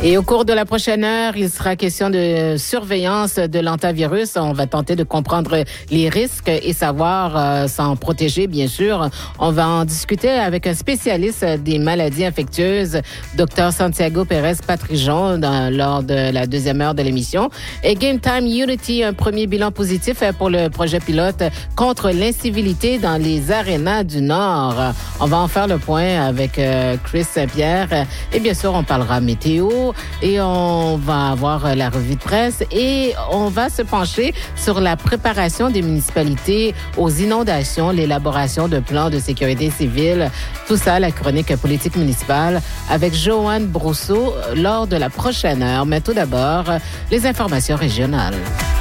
Et au cours de la prochaine heure, il sera question de surveillance de l'hantavirus. On va tenter de comprendre les risques et savoir s'en protéger, bien sûr. On va en discuter avec un spécialiste des maladies infectieuses, Dr Santiago Pérez Patrijon, lors de la deuxième heure de l'émission. Et Game Time Unity, un premier bilan positif pour le projet pilote contre l'incivilité dans les arénas du Nord. On va en faire le point avec Chris Saint-Pierre. Et bien sûr, on parlera météo. Et on va avoir la revue de presse et on va se pencher sur la préparation des municipalités aux inondations, l'élaboration de plans de sécurité civile. Tout ça, la chronique politique municipale avec Joanne Brousseau lors de la prochaine heure. Mais tout d'abord, les informations régionales.